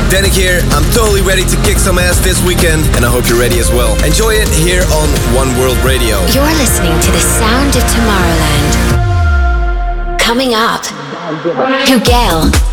Danik here. I'm totally ready to kick some ass this weekend, and I hope you're ready as well. Enjoy it here on One World Radio. You're listening to the sound of Tomorrowland. Coming up, Hugel.